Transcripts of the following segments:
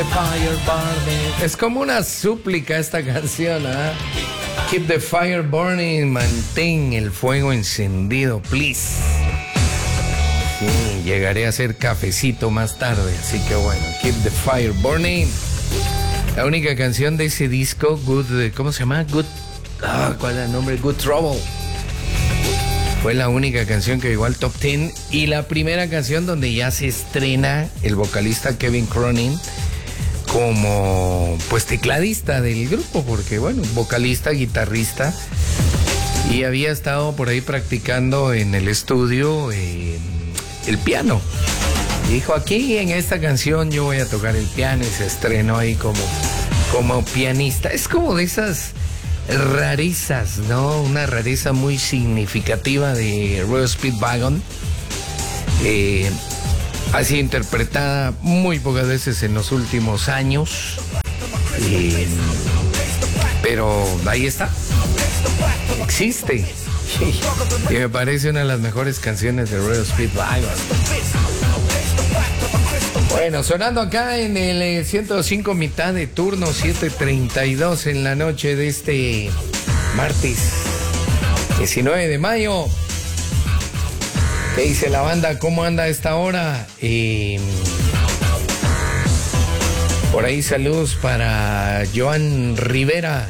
Fire burning. Es como una súplica esta canción, ¿ah? Keep the fire burning, mantén el fuego encendido, please. Sí, llegaré a hacer cafecito más tarde, así que bueno, keep the fire burning. La única canción de ese disco, Good, ¿cómo se llama? Good, ¿cuál es el nombre? Good Trouble. Fue la única canción que llegó al top 10 y la primera canción donde ya se estrena el vocalista Kevin Cronin como pues tecladista del grupo, porque bueno, vocalista, guitarrista, y había estado por ahí practicando en el estudio el piano. Dijo, aquí en esta canción yo voy a tocar el piano, y se estrenó ahí como pianista. Es como de esas rarezas, ¿no? Una rareza muy significativa de Royal Speedwagon. Ha sido interpretada muy pocas veces en los últimos años. Pero ahí está. Existe. Y me parece una de las mejores canciones de Royal Speedwagon. Bueno, sonando acá en el 105 mitad de turno, 7:32 en la noche de este martes 19 de mayo. ¿Qué dice la banda? ¿Cómo anda a esta hora? Por ahí saludos para Johan Rivera,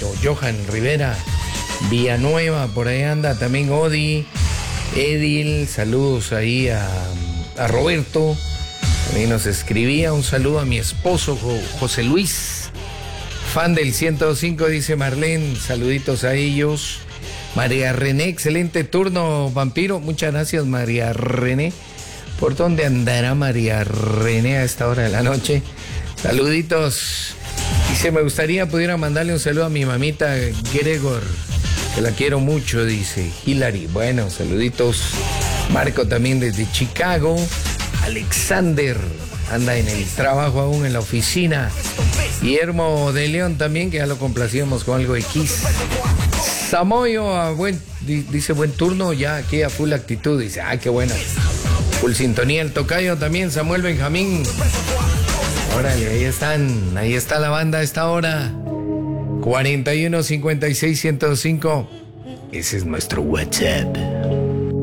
Villanueva, por ahí anda también Odi, Edil, saludos ahí a Roberto. También nos escribía un saludo a mi esposo José Luis, fan del 105, dice Marlene, saluditos a ellos. María René, excelente turno, Vampiro, muchas gracias María René. ¿Por dónde andará María René a esta hora de la noche? Saluditos. Dice, me gustaría pudiera mandarle un saludo a mi mamita Gregor, que la quiero mucho, dice Hilary. Bueno, saluditos. Marco también desde Chicago. Alexander anda en el trabajo aún en la oficina. Guillermo de León también, que ya lo complacíamos con algo de Kiss. Samoyo, dice buen turno, ya aquí a full actitud. Dice, qué buena. Full sintonía el tocayo también, Samuel Benjamín. Órale, ahí está la banda a esta hora. 41 56 105. Ese es nuestro WhatsApp.